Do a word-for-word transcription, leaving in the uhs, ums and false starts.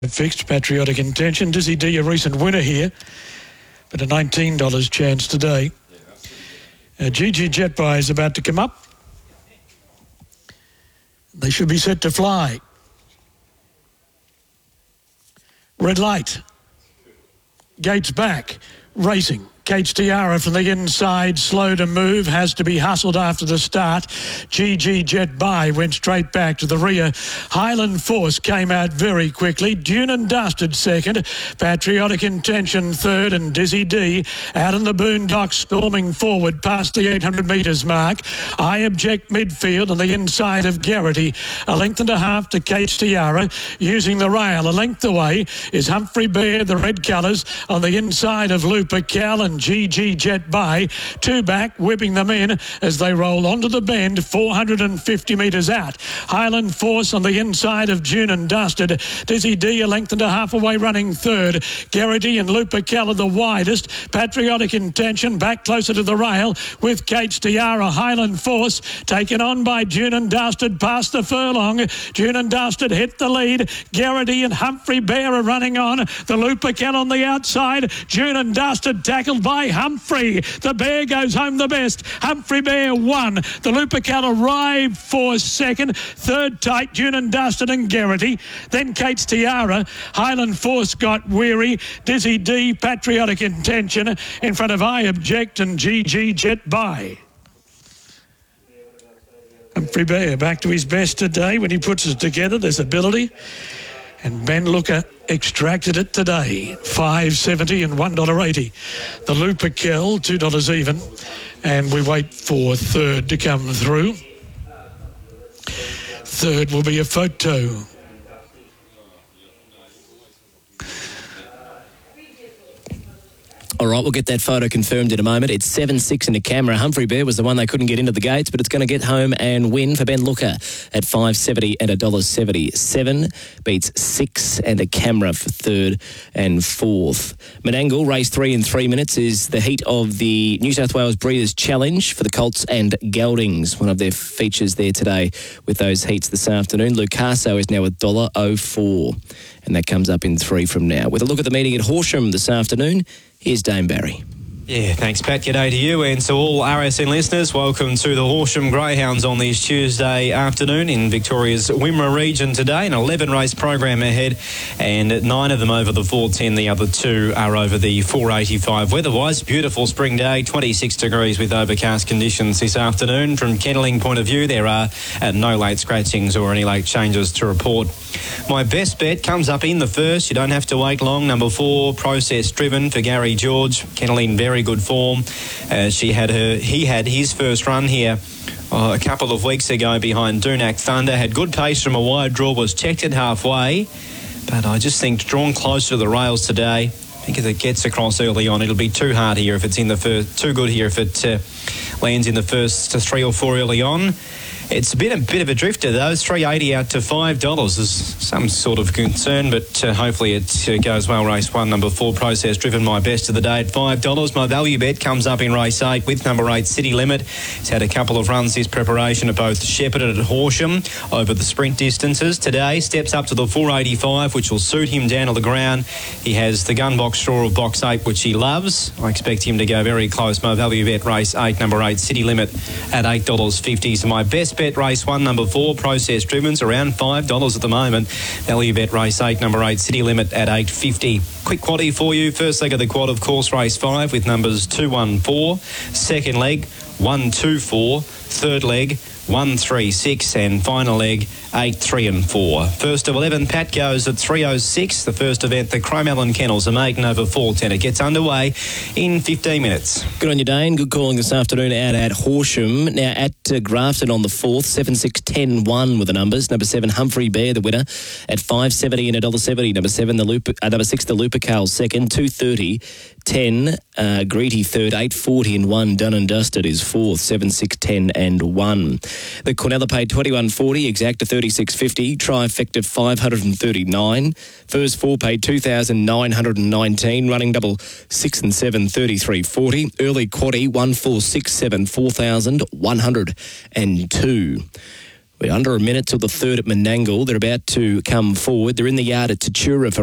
Fixed Patriotic Intention. Dizzy D, a recent winner here, but a nineteen dollars chance today. Uh, G G Jet Buy is about to come up. They should be set to fly. Red light. Gates back. Racing. Kate's Tiara from the inside, slow to move, has to be hustled after the start. G G Jet Buy went straight back to the rear. Highland Force came out very quickly. Dune and Dusted second. Patriotic Intention third, and Dizzy D out in the boondocks, storming forward past the eight hundred metres mark. I Object midfield on the inside of Garrity. A length and a half to Kate's Tiara. Using the rail a length away is Humphrey Bear, the red colours, on the inside of Lupa Cal and G G Jet Buy. Two back, whipping them in as they roll onto the bend, four hundred fifty metres out. Highland Force on the inside of Dune and Dusted. Dizzy D a length and a half away, running third. Garrity and Lupa Cal are the widest. Patriotic Intention back closer to the rail with Kate's Tiara. Highland Force taken on by Dune and Dusted past the furlong. Dune and Dusted hit the lead. Garrity and Humphrey Bear are running on. The Lupa Cal on the outside. Dune and Dusted tackled by Humphrey. The Bear goes home the best. Humphrey Bear won. The Lupa Cal arrived for second. Third tight, Dune and Dusted and Garrity. Then Kate's Tiara. Highland Force got weary. Dizzy D, Patriotic Intention in front of I Object and G G Jet Buy. Humphrey Bear back to his best today. When he puts it together, there's ability. And Ben Looker extracted it today. five seventy and one dollar eighty. The Lupa Cal, two dollars even. And we wait for third to come through. Third will be a photo. All right, we'll get that photo confirmed in a moment. It's seven six in the camera. Humphrey Bear was the one they couldn't get into the gates, but it's going to get home and win for Ben Looker at five seventy and one dollar seventy. Seven beats six and a camera for third and fourth. Menangle, race three in three minutes, is the heat of the New South Wales Breeders' Challenge for the Colts and Geldings. One of their features there today with those heats this afternoon. Lucaso is now one dollar oh four, and that comes up in three from now. With a look at the meeting at Horsham this afternoon, here's Dame Barry. Yeah, thanks, Pat. G'day to you and to all R S N listeners. Welcome to the Horsham Greyhounds on this Tuesday afternoon in Victoria's Wimmera region today. An eleven race program ahead, and nine of them over the four ten. The other two are over the four eighty-five. Weather-wise, beautiful spring day, twenty-six degrees with overcast conditions this afternoon. From Kenneling point of view, there are uh, no late scratchings or any late changes to report. My best bet comes up in the first. You don't have to wait long. Number four, Process Driven for Gary George. Kenneling very good form. Uh, she had her, he had his first run here uh, a couple of weeks ago behind Doonak Thunder. Had good pace from a wide draw, was checked at halfway, but I just think drawn closer to the rails today. I think if it gets across early on, it'll be too hard here if it's in the first, too good here if it uh, lands in the first three or four early on. It's been a bit of a drifter, though. three eighty out to five dollars is some sort of concern, but uh, hopefully it uh, goes well. Race one, number four, Process Driven, my best of the day at five dollars. My value bet comes up in race eight with number eight, City Limit. He's had a couple of runs this preparation at both Shepherd and at Horsham over the sprint distances. Today, steps up to the four eighty-five, which will suit him down to the ground. He has the gun box draw of box eight, which he loves. I expect him to go very close. My value bet, race eight, number eight, City Limit at eight dollars fifty. So my best bet, race one, number four, Process Driven's around five dollars at the moment. Value bet, race eight, number eight, City Limit at eight fifty. Quick quaddie for you. First leg of the quad, of course, race five with numbers two one four. Second leg, one two four. Third leg, one three six. And final leg, eight three and four. First of eleven, Pat goes at three oh six. The first event, the Cromelin Kennels, a maiden over four ten. It gets underway in fifteen minutes. Good on you, Dane. Good calling this afternoon out at Horsham. Now at uh, Grafton on the fourth, seven six ten one with the numbers. Number seven, Humphrey Bear, the winner at five seventy and one dollar seventy. Number seven, the Lupa, uh, number six, the Lupa Cal second, two thirty. ten, uh, Greedy third, eight forty and one. Done and Dusted is fourth, seven six ten and one. The Cornella paid twenty-one forty, Exacta thirty-six fifty, Trifecta five thirty-nine. First four paid two thousand nine hundred nineteen, running double six and seven, thirty-three forty. Early quaddie one four six seven, four thousand one hundred two. We're under a minute till the third at Menangle. They're about to come forward. They're in the yard at Tatura for